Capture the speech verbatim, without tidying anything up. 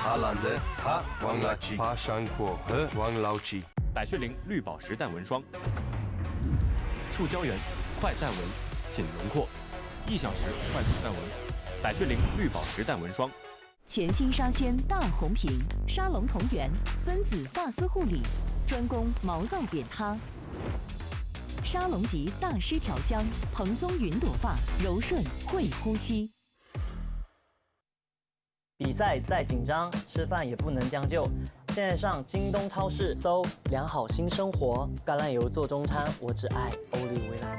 哈兰德哈王老吉爬山过河王老吉。 百雀羚绿宝石淡纹霜，促胶原，快淡纹，紧轮廓，一小时快速淡纹。百雀羚绿宝石淡纹霜。 全新沙宣大红瓶，沙龙同源分子发丝护理，专攻毛躁扁塌。沙龙级大师调香，蓬松云朵发，柔顺会呼吸。 比赛再紧张，吃饭也不能将就。现在上京东超市搜良好新生活，橄榄油做中餐，我只爱欧丽维兰。